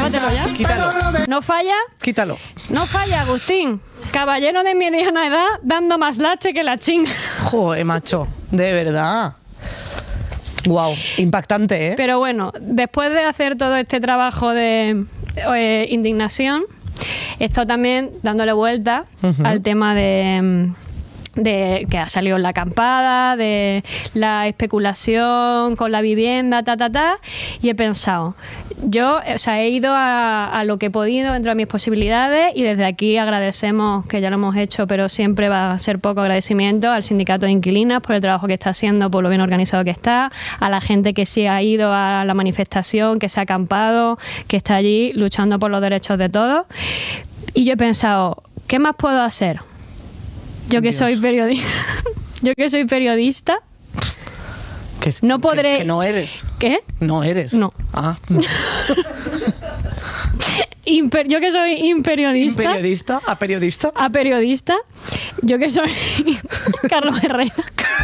llévatelo ya. Quítalo. ¿No falla? Quítalo. No falla, Agustín. Caballero de mediana edad dando más lache que la chinga. Joder, macho. De verdad. Wow, impactante, ¿eh? Pero bueno, después de hacer todo este trabajo de indignación, esto también dándole vuelta al tema de que ha salido en la acampada, de la especulación con la vivienda, y he pensado, yo, o sea, he ido a lo que he podido dentro de mis posibilidades, y desde aquí agradecemos, que ya lo hemos hecho, pero siempre va a ser poco agradecimiento al sindicato de inquilinas por el trabajo que está haciendo, por lo bien organizado que está, a la gente que sí ha ido a la manifestación, que se ha acampado, que está allí luchando por los derechos de todos. Y yo he pensado, ¿qué más puedo hacer? Yo que soy periodista. Yo que soy periodista. No podré. Que no eres. ¿Qué? No eres. No. Ah. Yo que soy imperiodista. ¿Periodista? ¿A periodista? A periodista. Yo que soy Carlos Herrera.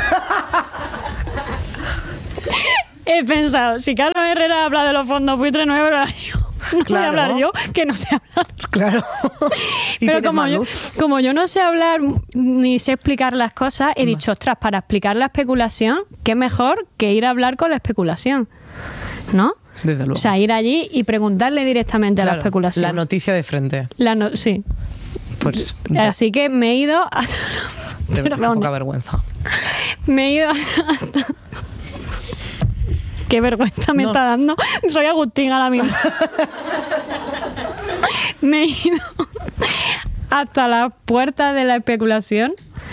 He pensado, si Carlos Herrera habla de los fondos buitres, no voy a hablar yo. No voy a hablar yo, que no sé hablar. Claro. Pero como yo no sé hablar ni sé explicar las cosas, he dicho, ostras, para explicar la especulación, qué mejor que ir a hablar con la especulación, ¿no? Desde luego. O sea, ir allí y preguntarle directamente a la especulación. La noticia de frente. Sí. Pues. Así que me he ido a... De verdad, poca vergüenza. Me he ido hasta... Qué vergüenza me está dando. Soy Agustín ahora mismo. Me he ido hasta la puerta de la especulación.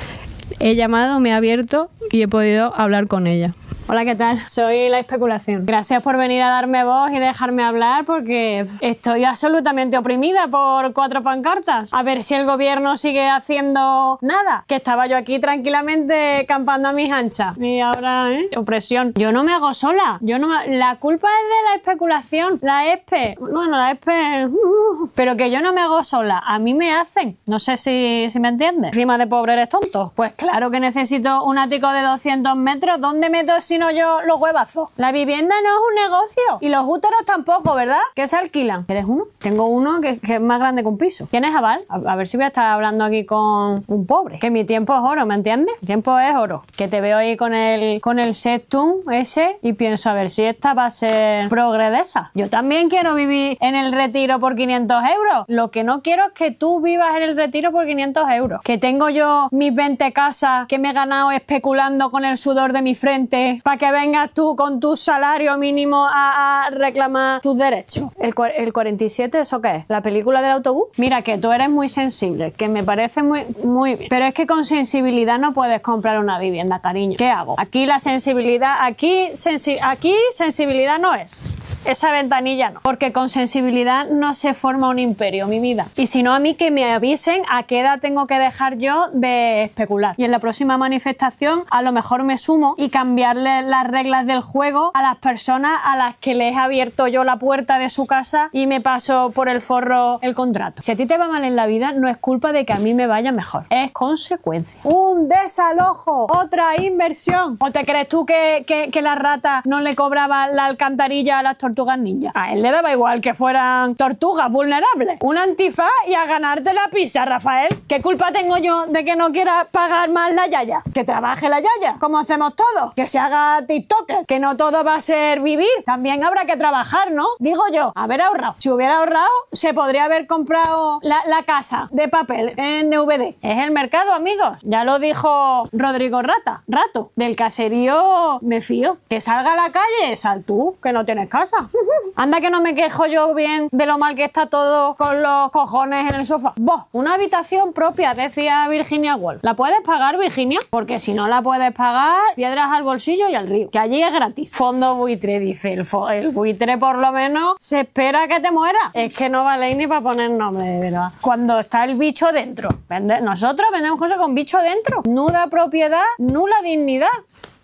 He llamado, me he abierto y he podido hablar con ella. Hola, ¿qué tal? Soy La Especulación. Gracias por venir a darme voz y dejarme hablar, porque estoy absolutamente oprimida por 4 pancartas. A ver si el gobierno sigue haciendo nada. Que estaba yo aquí tranquilamente campando a mis anchas. Y ahora, opresión. Yo no me hago sola. La culpa es de la especulación. La ESPE. Bueno, la ESPE... Pero que yo no me hago sola. A mí me hacen. No sé si me entiendes. Encima de pobre eres tonto. Pues claro que necesito un ático de 200 metros. ¿Dónde meto sino yo los huevazos? La vivienda no es un negocio. Y los úteros tampoco, ¿verdad? Que se alquilan. ¿Eres uno? Tengo uno que es más grande que un piso. ¿Tienes aval? A ver si voy a estar hablando aquí con un pobre. Que mi tiempo es oro, ¿me entiendes? Mi tiempo es oro. Que te veo ahí con el Sextum ese y pienso a ver si esta va a ser progredesa. Yo también quiero vivir en el Retiro por 500 euros. Lo que no quiero es que tú vivas en el Retiro por 500 euros. Que tengo yo mis 20 casas que me he ganado especulando con el sudor de mi frente para que vengas tú con tu salario mínimo a reclamar tus derechos. ¿El 47, eso qué es? ¿La película del autobús? Mira, que tú eres muy sensible, que me parece muy bien. Pero es que con sensibilidad no puedes comprar una vivienda, cariño. ¿Qué hago? Aquí la sensibilidad, aquí sensibilidad no es. Esa ventanilla no. Porque con sensibilidad no se forma un imperio, mi vida. Y si no, a mí que me avisen a qué edad tengo que dejar yo de especular. Y en la próxima manifestación a lo mejor me sumo y cambiarle las reglas del juego a las personas a las que les he abierto yo la puerta de su casa y me paso por el forro el contrato. Si a ti te va mal en la vida, no es culpa de que a mí me vaya mejor. Es consecuencia. Un desalojo. Otra inversión. ¿O te crees tú que la rata no le cobraba la alcantarilla a las tortugas ninja? A él le daba igual que fueran tortugas vulnerables. Un antifaz y a ganarte la pizza, Rafael. ¿Qué culpa tengo yo de que no quiera pagar más la yaya? Que trabaje la yaya, como hacemos todos. Que se haga TikToker. Que no todo va a ser vivir. También habrá que trabajar, ¿no? Digo yo, haber ahorrado. Si hubiera ahorrado, se podría haber comprado la casa de papel en DVD. Es el mercado, amigos. Ya lo dijo Rodrigo Rato. Del caserío me fío. Que salga a la calle, sal tú, que no tienes casa. Anda que no me quejo yo bien de lo mal que está todo con los cojones en el sofá. Vos, una habitación propia, decía Virginia Woolf. ¿La puedes pagar, Virginia? Porque si no la puedes pagar, piedras al bolsillo y al río. Que allí es gratis. Fondo buitre, dice. El buitre por lo menos se espera que te muera. Es que no vale ni para poner nombre, de verdad. Cuando está el bicho dentro. Nosotros vendemos cosas con bicho dentro. Nuda propiedad, nula dignidad.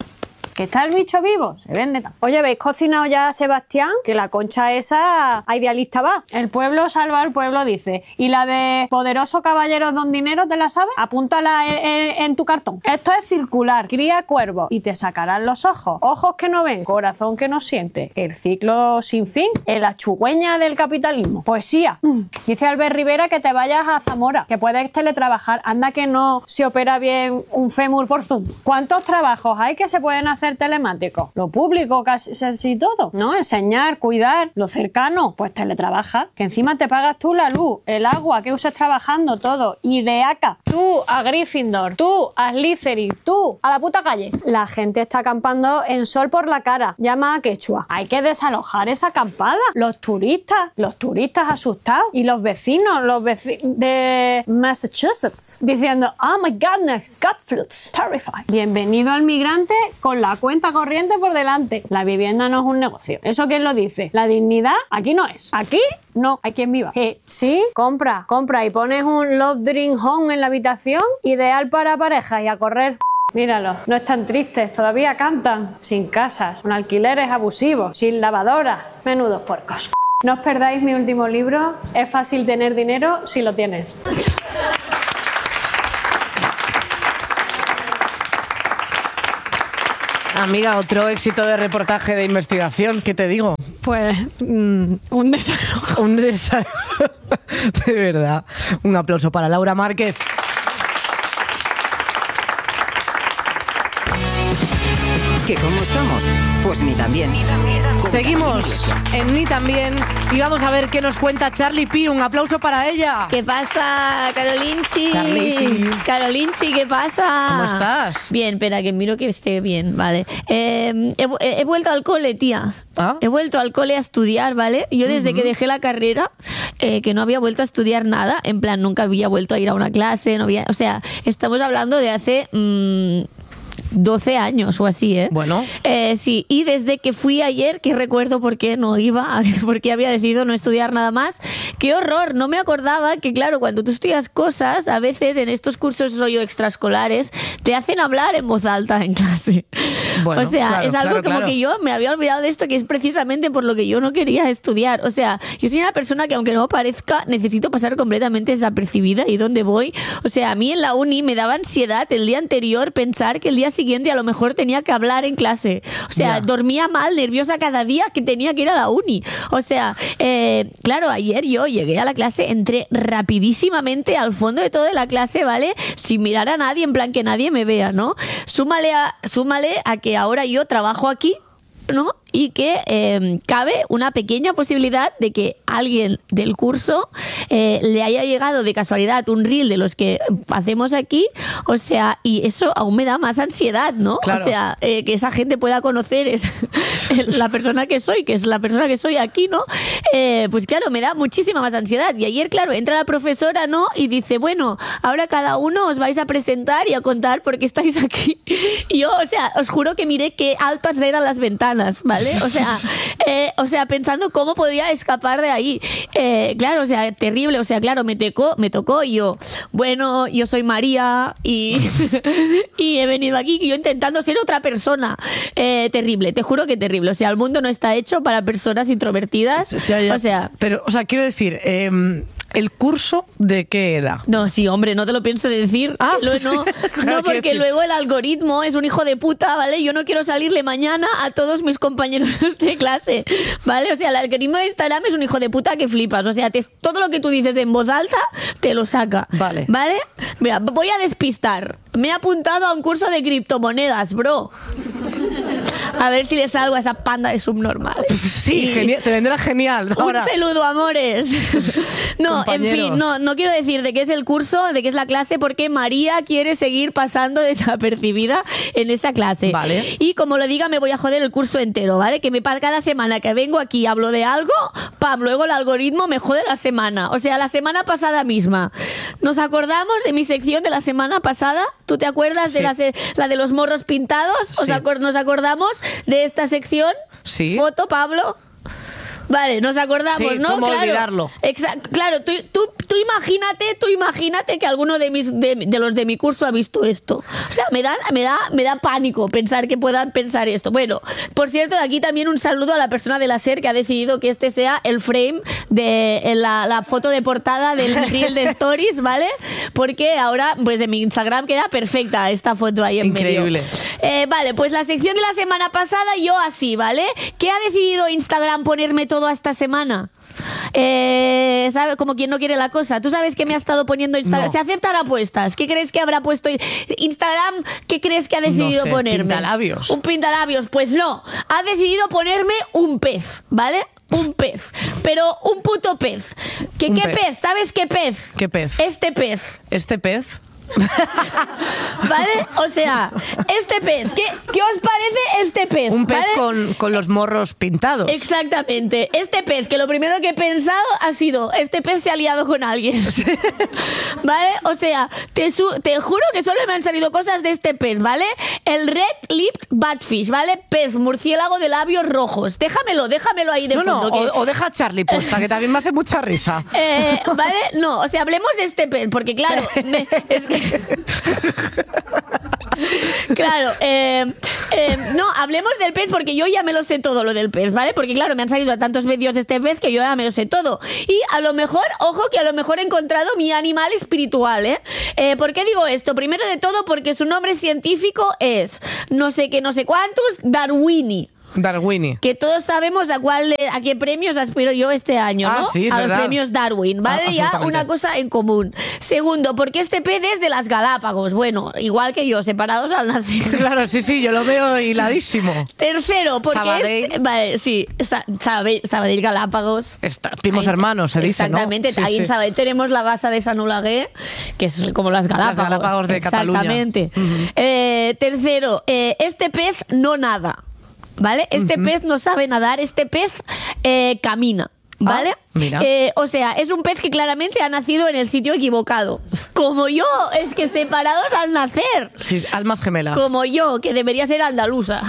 ¿Que está el bicho vivo? Se vende. Oye, ¿habéis cocinado ya a Sebastián? Que la concha esa a idealista va. El pueblo salva al pueblo, dice. ¿Y la de poderoso caballero don dinero te la sabes? Apúntala en tu cartón. Esto es circular. Cría cuervos y te sacarán los ojos. Ojos que no ven, corazón que no siente. El ciclo sin fin. La chugüeña del capitalismo. Poesía. Dice Albert Rivera que te vayas a Zamora, que puedes teletrabajar. Anda que no se opera bien un fémur por Zoom. ¿Cuántos trabajos hay que se pueden hacer telemáticos? Lo público casi todo, ¿no? Enseñar, cuidar, lo cercano, pues teletrabaja. Que encima te pagas tú la luz, el agua que uses trabajando, todo. Y de acá, tú a Gryffindor, tú a Slytherin, tú a la puta calle. La gente está acampando en sol por la cara. Llama a Quechua. Hay que desalojar esa acampada. Los turistas asustados. Y los vecinos de Massachusetts, diciendo, oh my goodness, Godfluts, terrified. Bienvenido al migrante con la cuenta corriente por delante. La vivienda no es un negocio. ¿Eso quién lo dice? La dignidad aquí no es. Aquí no, hay quien viva. Sí, compra y pones un Love Dream Home en la habitación, ideal para parejas y a correr. Míralo, no están tristes, todavía cantan, sin casas, con alquileres abusivos, sin lavadoras. Menudos puercos. No os perdáis mi último libro, Es fácil tener dinero si lo tienes. Amiga, otro éxito de reportaje de investigación, ¿qué te digo? Pues un desalojo. Un desalojo. De verdad. Un aplauso para Laura Márquez. ¿Que cómo estamos? Pues ni tan bien. Seguimos en Ni También y vamos a ver qué nos cuenta Charlie Pi. Un aplauso para ella. ¿Qué pasa, Carolinchi? Charlie. Carolinchi, ¿qué pasa? ¿Cómo estás? Bien, espera, que miro que esté bien, vale. He vuelto al cole, tía. ¿Ah? He vuelto al cole a estudiar, ¿vale? Yo desde que dejé la carrera, que no había vuelto a estudiar nada, en plan, nunca había vuelto a ir a una clase, no había, o sea, estamos hablando de hace 12 años o así, ¿eh? Bueno. Sí, y desde que fui ayer, que recuerdo por qué no iba, porque había decidido no estudiar nada más. ¡Qué horror! No me acordaba que, claro, cuando tú estudias cosas, a veces en estos cursos rollo extraescolares, te hacen hablar en voz alta en clase. Bueno, o sea, claro, es algo claro. que yo me había olvidado de esto, que es precisamente por lo que yo no quería estudiar. O sea, yo soy una persona que, aunque no parezca, necesito pasar completamente desapercibida y dónde voy. O sea, a mí en la uni me daba ansiedad el día anterior pensar que el día siguiente a lo mejor tenía que hablar en clase. O sea, dormía mal, nerviosa cada día que tenía que ir a la uni. O sea, claro, ayer yo llegué a la clase, entré rapidísimamente al fondo de toda la clase, ¿vale? Sin mirar a nadie, en plan que nadie me vea, ¿no? Súmale a que ahora yo trabajo aquí, ¿no? Y que cabe una pequeña posibilidad de que alguien del curso le haya llegado de casualidad un reel de los que hacemos aquí, o sea, y eso aún me da más ansiedad, ¿no? Claro. O sea, que esa gente pueda conocer la persona que soy, que es la persona que soy aquí, ¿no? Pues claro, me da muchísima más ansiedad. Y ayer, claro, entra la profesora, ¿no? Y dice, bueno, ahora cada uno os vais a presentar y a contar por qué estáis aquí. Y yo, o sea, os juro que miré qué altas eran las ventanas, ¿vale? O sea, pensando cómo podía escapar de ahí. Claro, o sea, terrible. O sea, claro, me tocó y yo, bueno, yo soy María y he venido aquí y yo intentando ser otra persona. Terrible, te juro que terrible. O sea, el mundo no está hecho para personas introvertidas. O sea, pero, o sea, quiero decir, ¿el curso de qué era? no, sí, hombre, no te lo pienso decir. Ah, No, claro, no, porque quiero decir. luego el algoritmo es un hijo de puta, ¿vale? Yo no quiero salirle mañana a todos mis compañeros de clase, ¿vale? O sea, el algoritmo de Instagram es un hijo de puta que flipas. O sea, todo lo que tú dices en voz alta te lo saca. Vale. ¿Vale? Mira, voy a despistar. Me he apuntado a un curso de criptomonedas, bro. A ver si le salgo a esa panda de subnormal. Sí, genial, te vendrá genial. Ahora. Un saludo, amores. No, en Compañeros. fin, no quiero decir de qué es el curso, de qué es la clase, porque María quiere seguir pasando desapercibida en esa clase. Vale. Y como lo diga, me voy a joder el curso entero, ¿vale? Que cada semana que vengo aquí hablo de algo, pam, luego el algoritmo me jode la semana. O sea, la semana pasada misma. ¿Nos acordamos de mi sección de la semana pasada? ¿Tú te acuerdas de la de los morros pintados? Sí. ¿Nos acordamos de esta sección? Sí. Foto, Pablo. Vale, nos acordamos, Sí, ¿no? ¿cómo claro, olvidarlo? Claro, tú imagínate que alguno de los de mi curso ha visto esto. O sea, me da pánico pensar que puedan pensar esto. Bueno, por cierto, de aquí también un saludo a la persona de la SER que ha decidido que este sea el frame de la foto de portada del reel de Stories, ¿vale? Porque ahora, pues en mi Instagram queda perfecta esta foto ahí en medio. Increíble. Vale, pues la sección de la semana pasada yo así, ¿vale? ¿Qué ha decidido Instagram ponerme todo esta semana? ¿Sabe? Como quien no quiere la cosa. ¿Tú sabes qué me ha estado poniendo Instagram? No. ¿Se aceptan apuestas? ¿Qué crees que habrá puesto Instagram? ¿Qué crees que ha decidido No sé, ponerme? pintalabios. Un pintalabios. Pues no. Ha decidido ponerme un pez, ¿vale? Un pez. Pero un puto pez. ¿Qué Un pez? pez. ¿Sabes qué pez? ¿Qué pez? Este pez. ¿Este pez? ¿Vale? O sea, este pez. ¿Qué os parece este pez? Un pez ¿vale? con los morros pintados. Exactamente. Este pez, que lo primero que he pensado ha sido, este pez se ha liado con alguien. ¿Vale? O sea, te juro que solo me han salido cosas de este pez, ¿vale? El Red Lipped Batfish, ¿vale? Pez murciélago de labios rojos. Déjamelo ahí de fondo. O deja a Charlie puesta, que también me hace mucha risa. ¿Vale? No, o sea, hablemos de este pez, porque claro, es que... Claro, no, hablemos del pez porque yo ya me lo sé todo lo del pez, ¿vale? Porque claro, me han salido tantos vídeos de este pez que yo ya me lo sé todo. Y a lo mejor, ojo, que a lo mejor he encontrado mi animal espiritual, ¿eh? ¿Por qué digo esto? Primero de todo porque su nombre científico es no sé qué, no sé cuántos, Darwini. Darwini. Que todos sabemos a qué premios aspiro yo este año, ¿no? Sí, es a los verdad. premios Darwin, ¿vale? Ya absolutamente. una cosa en común. Segundo, porque este pez es de las Galápagos. Bueno, igual que yo, separados al nacer. Claro, sí, yo lo veo hiladísimo. Tercero, porque Sabadell. vale, sí, Sabadell Galápagos. Primos Ahí- hermanos, se dice, ¿no? Exactamente. Sí, Ahí en sí. Sabadell tenemos la basa de San Ulagué, que es como las Galápagos. Galápagos de Cataluña. Exactamente. Tercero, este pez no nada. ¿Vale? Este pez no sabe nadar, este pez camina. ¿Vale? Mira. O sea, es un pez que claramente ha nacido en el sitio equivocado. Como yo, es que separados al nacer. Sí, almas gemelas. Como yo, que debería ser andaluza.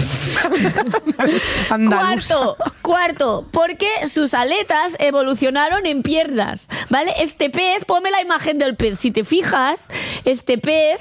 Andaluza. Cuarto, porque sus aletas evolucionaron en piernas, ¿vale? Este pez, ponme la imagen del pez. Si te fijas, este pez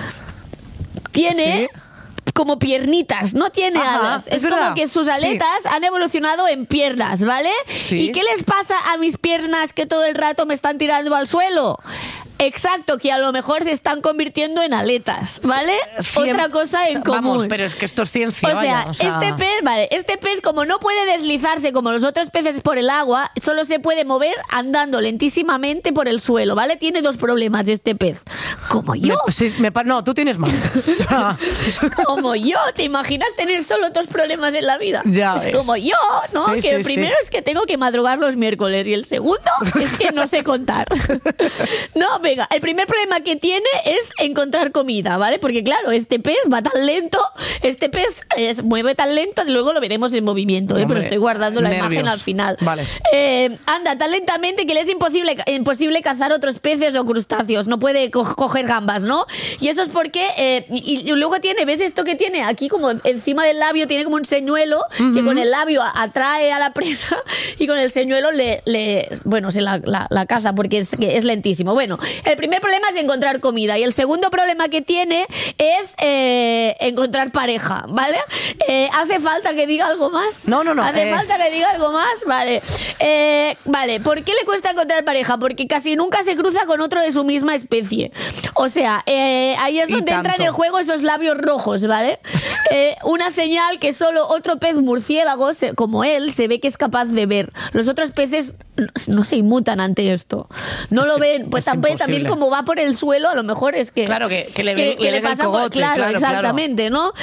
tiene... Sí. como piernitas, no tiene Ajá, alas. es Es como verdad. que sus aletas han evolucionado en piernas, ¿vale? Sí. ¿Y qué les pasa a mis piernas que todo el rato me están tirando al suelo? Exacto, que a lo mejor se están convirtiendo en aletas, ¿vale? Otra cosa en común. Vamos, pero es que esto es ciencia, O sea, vaya, este pez como no puede deslizarse como los otros peces por el agua, solo se puede mover andando lentísimamente por el suelo, ¿vale? Tiene dos problemas este pez. Como yo. No, tú tienes más. O sea, Como yo, ¿te imaginas tener solo dos problemas en la vida? Ya es ves. como yo, ¿no? Sí, que el sí, primero sí. es que tengo que madrugar los miércoles y el segundo es que no sé contar. No, venga, el primer problema que tiene es encontrar comida, ¿vale? Porque claro, este pez va tan lento, este pez mueve tan lento, luego lo veremos en movimiento, ¿eh? Hombre, Pero estoy guardando la nervios. imagen al final. Vale. Anda tan lentamente que le es imposible cazar otros peces o crustáceos, no puede coger gambas, ¿no? Y eso es porque, y luego tiene, ¿ves esto que tiene? Aquí como encima del labio tiene como un señuelo que con el labio atrae a la presa y con el señuelo bueno, se la caza porque es lentísimo. Bueno, el primer problema es encontrar comida y el segundo problema que tiene es encontrar pareja, ¿vale? ¿Hace falta que diga algo más? No. ¿Hace falta que diga algo más? Vale. Vale, ¿por qué le cuesta encontrar pareja? Porque casi nunca se cruza con otro de su misma especie. O sea, ahí es Y donde entran tanto. en juego esos labios rojos, ¿vale? Una señal que solo otro pez murciélago, como él, se ve que es capaz de ver. Los otros peces no se inmutan ante esto. No lo ven. Pues es también imposible. como va por el suelo, a lo mejor es que... Claro, que le ven el pasa por- cogote, claro, claro, exactamente, ¿no?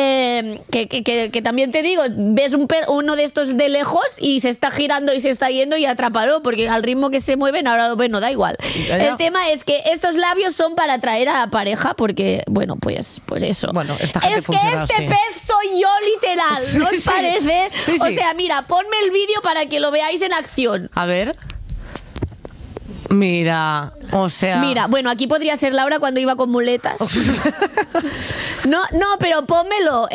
Que también te digo, ves uno de estos de lejos y se está girando y se está yendo y atrápalo, porque al ritmo que se mueven, ahora bueno, da igual. Ya. El tema es que estos labios son para atraer a la pareja, porque, bueno, pues eso. Bueno, esta gente es que funciona este así. pez soy yo literal, Sí, ¿no os sí. parece? Sí, O sí. sea, mira, ponme el vídeo para que lo veáis en acción. A ver. Mira. O sea... Mira, bueno, aquí podría ser Laura cuando iba con muletas. No, pero pónmelo.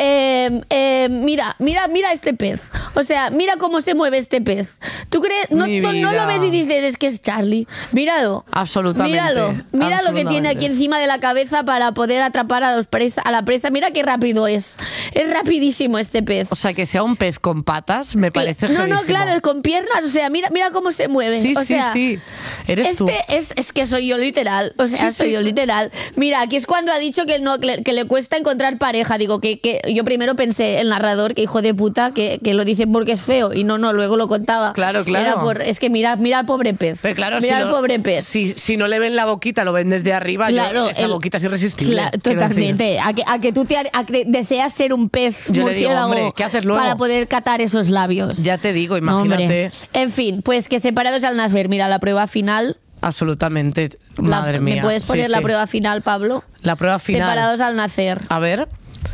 Mira este pez. O sea, mira cómo se mueve este pez. ¿Tú crees? No lo ves y dices, es que es Charlie. Míralo. Absolutamente. Mira lo que tiene aquí encima de la cabeza para poder atrapar a la presa. Mira qué rápido es. Es rapidísimo este pez. O sea, que sea un pez con patas me parece No, heavísimo. claro, es con piernas. O sea, mira cómo se mueve. Sí, o sea, sí. Eres tú. Es que soy yo literal. O sea, soy yo literal. Mira, aquí es cuando ha dicho que le cuesta encontrar pareja. Digo, que yo primero pensé, el narrador, que hijo de puta, que lo dice porque es feo. Y no, luego lo contaba. Claro. Es que mira al pobre pez. Pero claro, mira al pobre pez. Si no le ven la boquita, lo ven desde arriba, claro, esa boquita es irresistible. Claro, totalmente. A que tú deseas ser un pez yo le digo, murciélago, hombre, ¿qué haces luego? para poder catar esos labios. Ya te digo, imagínate. En fin, pues que separados al nacer. Mira, la prueba final. Absolutamente. Madre mía. ¿Me puedes poner la prueba final, Pablo? La prueba final. Separados al nacer. A ver.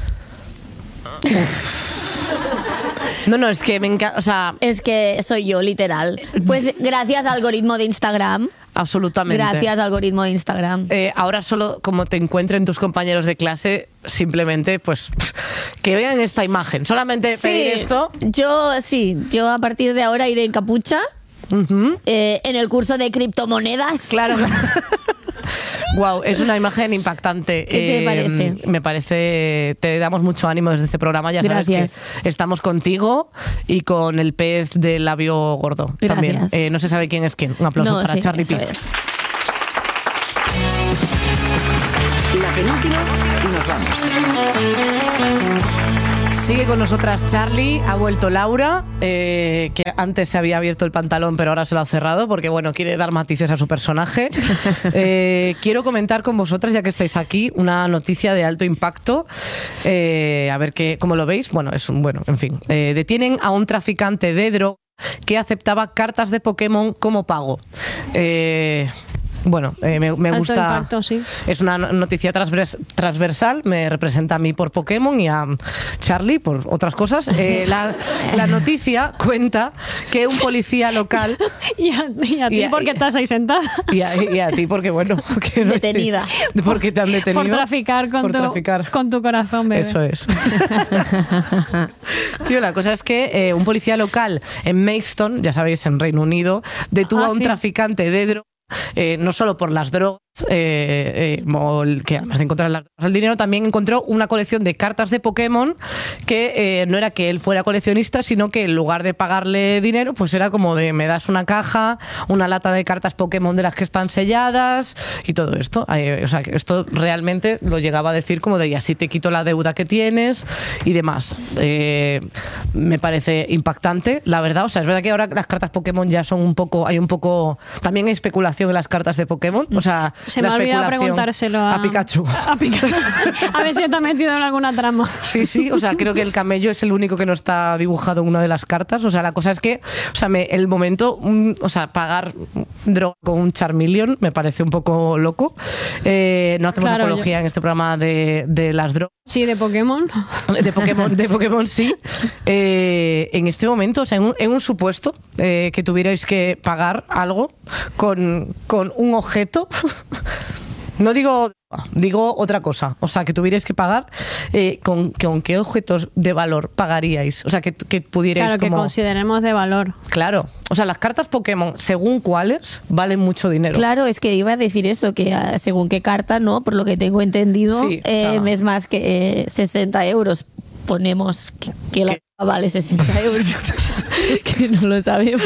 No, es que me encanta, o sea... Es que soy yo, literal. Pues gracias al algoritmo de Instagram. Absolutamente. Gracias, algoritmo de Instagram. Ahora solo como te encuentren tus compañeros de clase, simplemente pues que vean esta imagen. Solamente pedir esto. Yo a partir de ahora iré en capucha. En el curso de criptomonedas. Claro. Wow, es una imagen impactante. ¿Qué te parece? Me parece, te damos mucho ánimo desde este programa. Ya sabes Gracias. que estamos contigo y con el pez del labio gordo. Gracias. También. No se sabe quién es quién. Un aplauso para Charlie P. Es. La penúltima y nos vamos. Sigue con nosotras Charlie, ha vuelto Laura, que antes se había abierto el pantalón pero ahora se lo ha cerrado porque bueno, quiere dar matices a su personaje. Quiero comentar con vosotras, ya que estáis aquí, una noticia de alto impacto. A ver cómo lo veis. Bueno, en fin. Detienen a un traficante de droga que aceptaba cartas de Pokémon como pago. Bueno, me gusta. Alto impacto, sí. Es una noticia transversal, me representa a mí por Pokémon y a Charlie por otras cosas. La noticia cuenta que un policía local... y a ti porque estás ahí sentada. Y a ti porque, bueno... Que no detenida. Porque te han detenido. Por traficar con tu corazón, bebé. Eso es. Tío, la cosa es que un policía local en Maidstone, ya sabéis, en Reino Unido, detuvo a un traficante de drogas. No solo por las drogas, que además de encontrar el dinero, también encontró una colección de cartas de Pokémon que no era que él fuera coleccionista, sino que en lugar de pagarle dinero, pues era como de me das una caja, una lata de cartas Pokémon de las que están selladas y todo esto. O sea, que esto realmente lo llegaba a decir como de y así te quito la deuda que tienes y demás. Me parece impactante, la verdad. O sea, es verdad que ahora las cartas Pokémon ya son hay un poco también hay especulación en las cartas de Pokémon. O sea, se me ha olvidado preguntárselo a Pikachu. A ver si está metido en alguna trama. Sí, o sea, creo que el camello es el único que no está dibujado en una de las cartas. O sea, la cosa es que, o sea, el momento, o sea, pagar droga con un Charmeleon me parece un poco loco. No hacemos apología en este programa de las drogas. Sí, de Pokémon. De Pokémon sí. En este momento, o sea, en un supuesto que tuvierais que pagar algo con un objeto, no digo otra cosa, o sea, que tuvierais que pagar, ¿con qué objetos de valor pagaríais? O sea, que pudierais que consideremos de valor. Claro, o sea, las cartas Pokémon, según cuáles, valen mucho dinero. Claro, es que iba a decir eso, que según qué carta, ¿no? Por lo que tengo entendido, sí, o sea, es más que 60 euros. Ponemos que la vale 60 euros. Que no lo sabemos.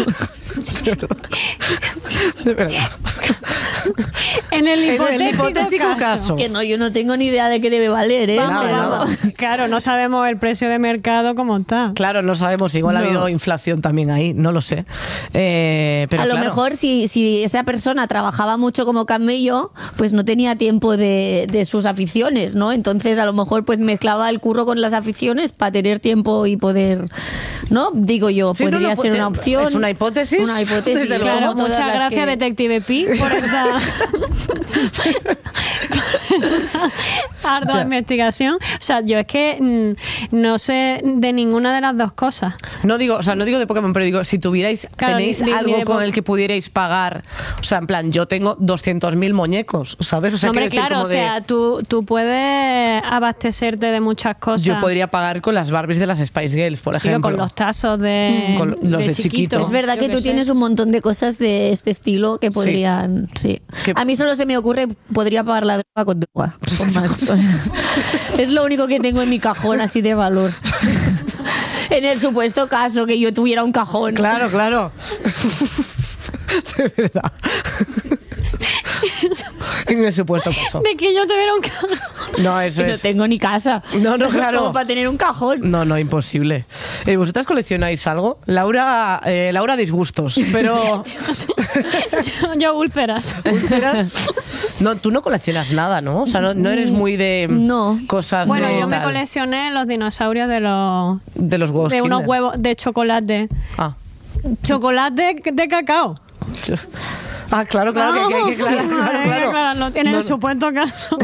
De verdad. En el hipotético caso. Que no, yo no tengo ni idea de qué debe valer, ¿eh? Nada. Claro, no sabemos el precio de mercado como está. Claro, no sabemos. Igual ha habido inflación también ahí, no lo sé. Pero a lo mejor si esa persona trabajaba mucho como camello, pues no tenía tiempo de sus aficiones, ¿no? Entonces a lo mejor pues mezclaba el curro con las aficiones para tener tiempo y poder, ¿no? Digo yo, sí, podría ser una opción. Es una hipótesis. Una hipótesis. Claro, muchas gracias, Detective Pi, por esta... ardua investigación. O sea, yo es que no sé de ninguna de las dos cosas. No digo de Pokémon, pero digo, si tuvierais, Claro, tenéis ni algo de con el que pudierais pagar, o sea, en plan, yo tengo 200.000 muñecos, ¿sabes? O sea, Hombre, quiero decir, claro, como o sea, tú puedes abastecerte de muchas cosas. yo podría pagar con las Barbies de las Spice Girls, por Sí, o ejemplo. con los tazos de, Con los de chiquito. Es verdad Yo que qué tú sé. tienes un montón de cosas de este estilo que podrían... Sí. Que- A mí solo se me ocurre, podría pagar la droga con droga. Con más. O sea, es lo único que tengo en mi cajón así de valor. En el supuesto caso que yo tuviera un cajón. Claro, claro. De verdad. En el supuesto caso. De que yo tuviera un cajón. No, eso Que no es. tengo ni casa. No, claro. Como para tener un cajón. No, imposible. ¿Vosotras coleccionáis algo? Laura disgustos, pero... Yo úlceras. ¿Úlceras? No, tú no coleccionas nada, ¿no? O sea, no eres muy de No. cosas Bueno, de yo me tal, coleccioné los dinosaurios de de los huevos unos Kinder. huevos de chocolate. Ah. Chocolate de cacao. Ah, claro, que hay que claro. No tiene No, el supuesto caso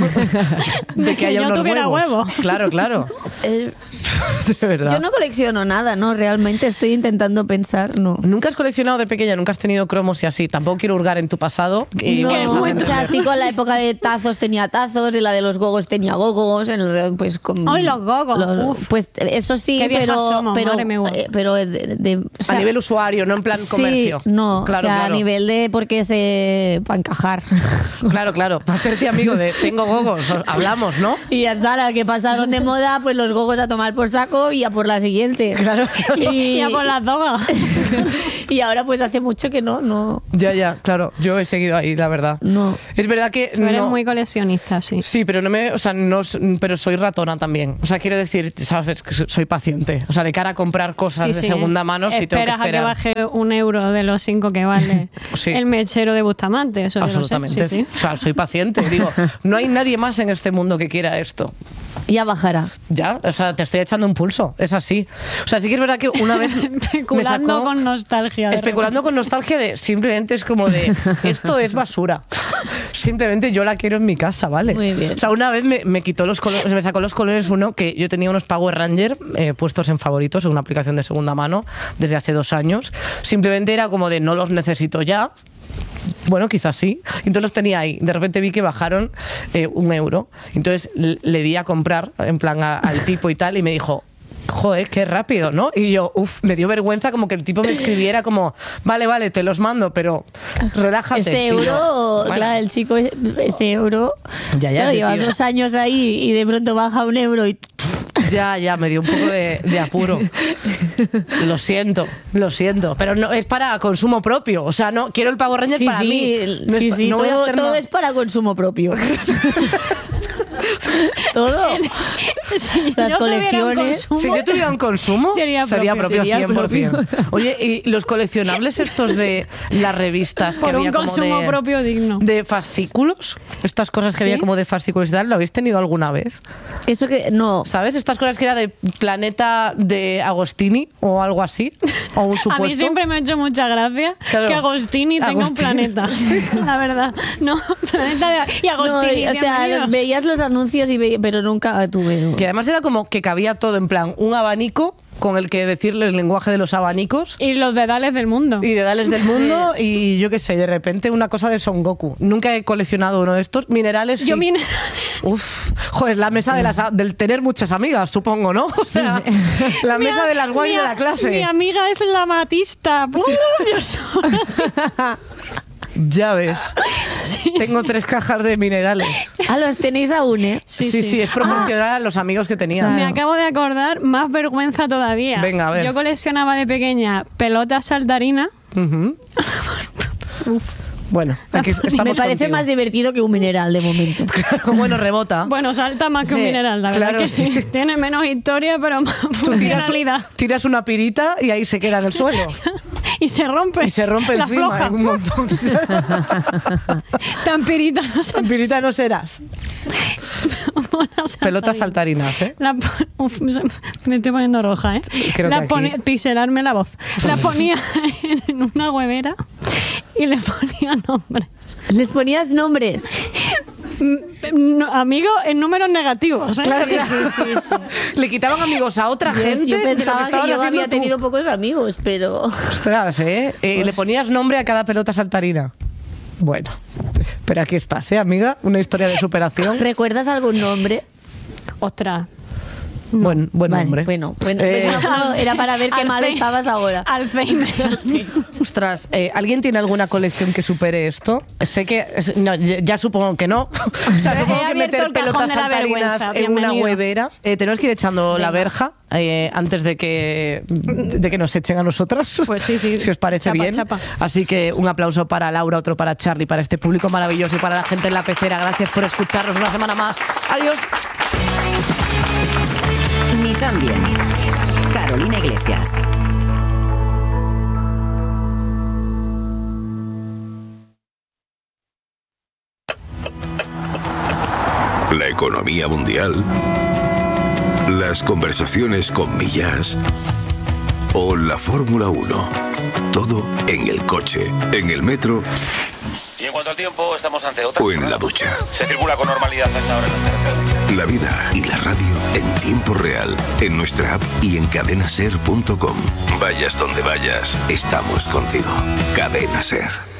de que haya yo unos tuviera huevos. huevos. Claro. Eh, De verdad. yo no colecciono nada, ¿no? Realmente estoy intentando pensar, no. ¿Nunca has coleccionado de pequeña? ¿Nunca has tenido cromos y así? Tampoco quiero hurgar en tu pasado. Y No, vamos a o hacer- sea, sí, con la época de tazos tenía tazos, y la de los gogos tenía gogos, pues con... ¡Ay, los gogos! Uf. Pues eso sí, Qué viejas somos, pero, madre mía. pero o sea, a nivel usuario, no en plan comercio. Sí, no, Claro, o sea, claro. a nivel de porque para encajar. Claro. Para hacerte amigo de tengo gogos, hablamos, ¿no? Y ya está, la que pasaron de moda, pues los gogos a tomar por saco y a por la siguiente. Claro. Y a por las drogas. Y ahora pues hace mucho que no. Ya, claro. Yo he seguido ahí, la verdad. No. Es verdad que Tú eres no- muy coleccionista, sí. Sí, pero pero soy ratona también. O sea, quiero decir, sabes que soy paciente. O sea, de cara a comprar cosas de segunda mano, sí tengo que Esperas a que esperar. baje €1 de los 5 que vale Sí. el mechero de Bustamante. Eso yo lo sé. Absolutamente. Sí. O sea, soy paciente. Digo, no hay nadie más en este mundo que quiera esto. Ya bajará. Ya, o sea, te estoy echando un pulso. Es así. O sea, sí que es verdad que una vez me Especulando sacó... con nostalgia. de Especulando con nostalgia de simplemente es como de esto es basura. Simplemente yo la quiero en mi casa, ¿vale? Muy bien. O sea, una vez me quitó los colores, me sacó los colores uno que yo tenía unos Power Ranger puestos en favoritos en una aplicación de segunda mano desde hace 2 años. Simplemente era como de no los necesito ya. Bueno, quizás sí. Entonces los tenía ahí. De repente vi que bajaron €1. Entonces le di a comprar, en plan al tipo y tal, y me dijo, joder, qué rápido, ¿no? Y yo, me dio vergüenza como que el tipo me escribiera como, vale, te los mando, pero relájate. Ese Y yo, euro, bueno, claro, el chico, ese euro. Ya, claro, ese lleva tío. 2 años ahí y de pronto baja €1 y. Ya, me dio un poco de apuro. Lo siento. Pero no es para consumo propio. O sea, no quiero el Power Ranger para mí. No es- sí, no voy a todo, hacer todo nada. es para consumo propio. Todo. Si Las yo tuviera un colecciones. consumo, Si yo tuviera un consumo, Sería sería propio. propio, Sería 100%. Oye, ¿y los coleccionables estos de las revistas que por había un como consumo de, propio digno. de fascículos? Estas cosas que ¿Sí? había como de fascículos y tal, ¿lo habéis tenido alguna vez? Eso que no. ¿Sabes? Estas cosas que era de Planeta de Agostini o algo así. O un A supuesto. mí siempre me ha hecho mucha gracia Claro. que Agostini tenga un Agostini. planeta. La verdad. No, planeta de... Y No, Agostini, o sea, bienvenidos. veías los anuncios pero nunca tuve. Que además era como que cabía todo en plan un abanico con el que decirle el lenguaje de los abanicos Y los dedales del mundo. y dedales del mundo y yo qué sé, de repente una cosa de Son Goku. Nunca he coleccionado uno de estos. Minerales sí. Yo minerales. Uf, joder, la mesa del tener muchas amigas, supongo, ¿no? O sea, la mesa de las guay de la clase. Mi amiga es la matista. Yo sola. Ya ves. Sí, Tengo 3 cajas de minerales. Los tenéis aún, ¿eh? Sí, es proporcional a los amigos que tenías. Me acabo de acordar, más vergüenza todavía. Venga, a ver. Yo coleccionaba de pequeña pelotas saltarinas. Ujú. Bueno, aquí estamos Me parece contigo. más divertido que un mineral de momento. Bueno, rebota. Bueno, salta más que un Sí, mineral, la claro, verdad que sí. sí. Tiene menos historia, pero más Tú funcionalidad. tiras una pirita y ahí se queda en el suelo. Y se rompe. Y se rompe la encima floja. un montón. Tan pirita, no sé. Pirita no serás. Pelotas saltarinas, ¿eh? Uf, me estoy poniendo roja, ¿eh? Creo que aquí- Pixelarme la voz. La ponía en una huevera y le ponía nombres. Les ponías nombres. Amigos en números negativos. ¿eh? Claro, Sí, sí, sí. Le quitaban amigos a otra gente. Yo de lo pensaba que estabas yo haciendo había tú. tenido pocos amigos, pero... Ostras, le ponías nombre a cada pelota saltarina. Bueno, pero aquí estás, amiga, una historia de superación. ¿Recuerdas algún nombre? Ostras. Buen Vale, nombre. Bueno, no, era para ver qué mal estabas ahora. Alzheimer. Ostras, ¿alguien tiene alguna colección que supere esto? Sé que... no, ya supongo que no. O sea, supongo que abierto meter el cajón pelotas de la saltarinas vergüenza. en una Bienvenido. huevera. Tenemos que ir echando la Venga. verja antes de que nos echen a nosotras. Pues sí, sí. Si os parece Chapa, bien. chapa. Así que un aplauso para Laura, otro para Charlie, para este público maravilloso y para la gente en la pecera. Gracias por escucharnos una semana más. Adiós. Ni tan bien. Carolina Iglesias. La economía mundial, las conversaciones con Millás o la Fórmula 1. Todo en el coche, en el metro Y en cuanto al tiempo, estamos ante otra. o en la ducha. Se circula con normalidad hasta ahora en las carreteras. La vida y la radio en tiempo real, en nuestra app y en cadenaser.com. Vayas donde vayas, estamos contigo. Cadena Ser.